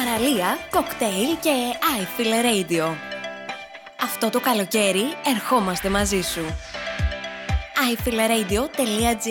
παραλία, κοκτέιλ και iFeel Radio. Αυτό το καλοκαίρι ερχόμαστε μαζί σου. iFeel Radio.gr